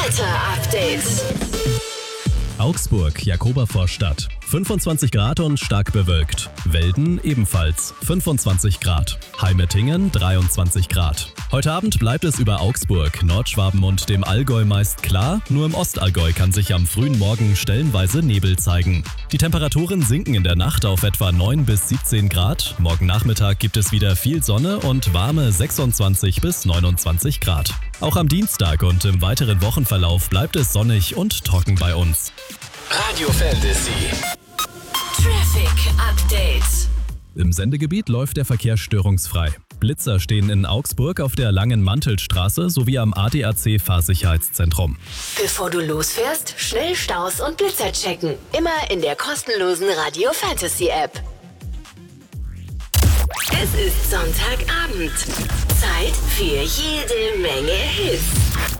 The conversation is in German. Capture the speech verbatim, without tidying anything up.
Wetter-Update. Augsburg, Jakobervorstadt, fünfundzwanzig Grad und stark bewölkt. Welden ebenfalls, fünfundzwanzig Grad. Heimetingen, dreiundzwanzig Grad. Heute Abend bleibt es über Augsburg, Nordschwaben und dem Allgäu meist klar, nur im Ostallgäu kann sich am frühen Morgen stellenweise Nebel zeigen. Die Temperaturen sinken in der Nacht auf etwa neun bis siebzehn Grad. Morgen Nachmittag gibt es wieder viel Sonne und warme sechsundzwanzig bis neunundzwanzig Grad. Auch am Dienstag und im weiteren Wochenverlauf bleibt es sonnig und trocken bei uns. Radio Fantasy. Traffic Update. Im Sendegebiet läuft der Verkehr störungsfrei. Blitzer stehen in Augsburg auf der Langen Mantelstraße sowie am A D A C-Fahrsicherheitszentrum. Bevor du losfährst, schnell Staus und Blitzer checken. Immer in der kostenlosen Radio Fantasy App. Es ist Sonntagabend. Zeit für jede Menge Hits.